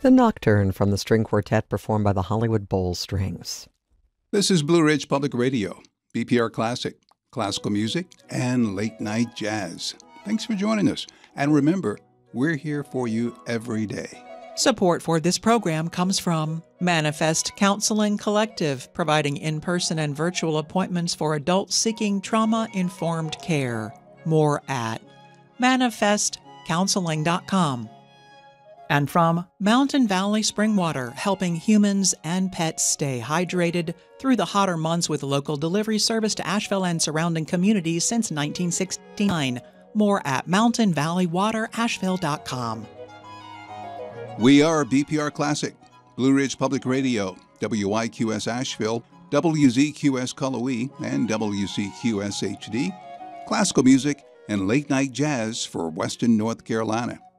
The Nocturne from the string quartet performed by the Hollywood Bowl Strings. This is Blue Ridge Public Radio, BPR Classic, classical music, and late night jazz. Thanks for joining us. And remember, we're here for you every day. Support for this program comes from Manifest Counseling Collective, providing in-person and virtual appointments for adults seeking trauma-informed care. More at manifestcounseling.com. And from Mountain Valley Spring Water, helping humans and pets stay hydrated through the hotter months with local delivery service to Asheville and surrounding communities since 1969. More at mountainvalleywaterasheville.com. We are BPR Classic, Blue Ridge Public Radio, WIQS Asheville, WZQS Cullowhee, and WCQS HD, classical music and late night jazz for Western North Carolina.